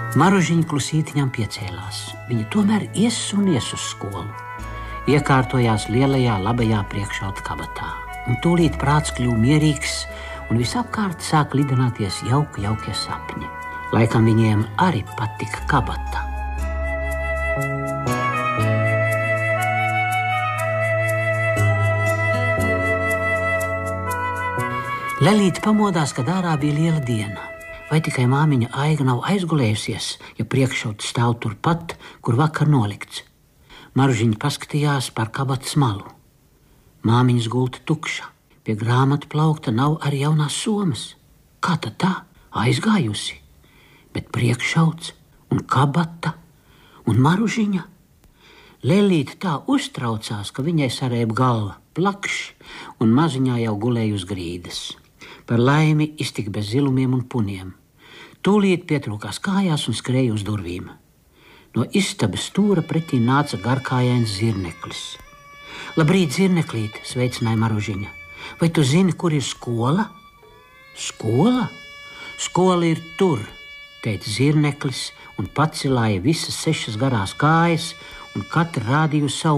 Maružiņa klusītiņām piecēlās. Viņa tomēr ies uz skolu. Iekārtojās lielajā, labajā priekšauta kabatā. Un tūlīt prāts kļuva mierīgs, un visapkārt sāk lidināties jaukie sapņi. Laikam viņiem arī patika kabata. Lelīte pamodās, kad ārā bija liela diena. Vai tikai māmiņa Aiga nav aizgulējusies, ja priekšauts stāv turpat, kur vakar nolikts? Maružiņa paskatījās par kabatas malu. Māmiņas gulta tukša. Pie grāmatu plaukta nav arī jaunās somas. Kā tad tā? Aizgājusi. Bet priekšauts un kabata un Maružiņa? Lelīte tā uztraucās, ka viņai sarēba galva, plakš, un maziņā jau gulēja uz grīdas. Par laimi iztika bez zilumiem un puniem. Tūlīt pietrūkās kājās un skrēja uz durvīm. No istabas stūra pretī nāca garkājains zirneklis. Labrīt, zirneklīt, sveicināja Maružiņa. Vai tu zini, kur ir skola? Skola? Skola ir tur, teica zirneklis un pacilāja visas 6 garās kājas, un katra rādīja uz savu